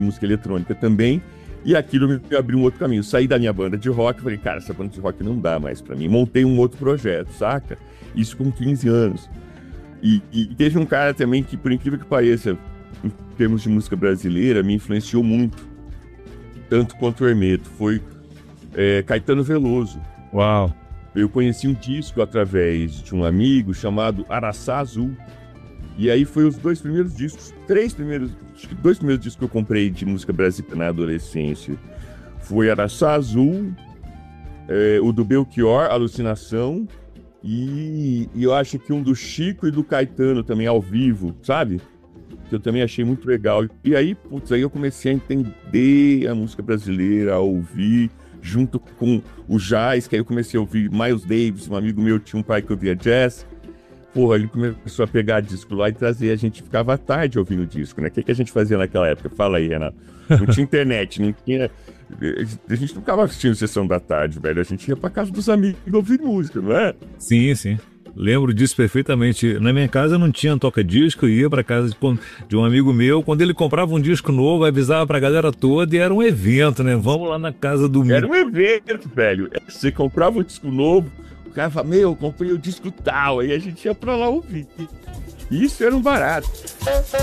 música eletrônica também, e aquilo me abriu um outro caminho. Saí da minha banda de rock, falei, cara, essa banda de rock não dá mais pra mim. Montei um outro projeto, saca? Isso com 15 anos. E teve um cara também que, por incrível que pareça, em termos de música brasileira, me influenciou muito, tanto quanto o Hermeto, foi Caetano Veloso. Uau! Eu conheci um disco através de um amigo chamado Araçá Azul. E aí foi os dois primeiros discos, acho que dois primeiros discos que eu comprei de música brasileira na adolescência. Foi Araçá Azul, o do Belchior, Alucinação, e eu acho que um do Chico e do Caetano também ao vivo, sabe? Que eu também achei muito legal. E aí, putz, aí eu comecei a entender a música brasileira, a ouvir, junto com o jazz, que aí eu comecei a ouvir Miles Davis, um amigo meu tinha um pai que ouvia jazz. Porra, ele começou a pegar disco lá e trazer, a gente ficava à tarde ouvindo disco, né? O que a gente fazia naquela época? Fala aí, Renato. Não tinha internet, não tinha... A gente não ficava assistindo Sessão da Tarde, velho. A gente ia pra casa dos amigos ouvir música, não é? Sim, sim. Lembro disso perfeitamente. Na minha casa não tinha toca-disco, eu ia pra casa de um amigo meu. Quando ele comprava um disco novo, avisava pra galera toda e era um evento, né? Vamos lá na casa do... Era um evento, velho. Você comprava um disco novo, o cara falava, meu, eu comprei o disco tal. Aí a gente ia pra lá ouvir. Isso era um barato.